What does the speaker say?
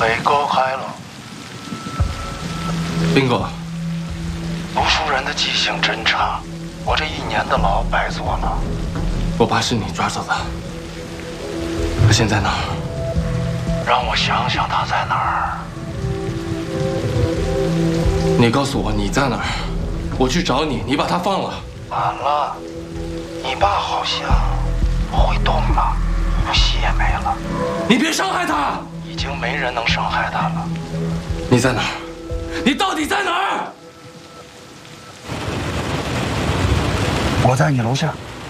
被告开了。 兵哥， 读书人的记性真差，我这1年的牢白坐了。 我爸是你抓走的，他现在哪儿？ 让我想想他在哪儿。 你告诉我你在哪儿，我去找你，你把他放了。 晚了，你爸好像会动了，呼吸也没了。 你别伤害他！ 已经没人能伤害他了。 你在哪儿？你到底在哪儿？ 我在你楼下。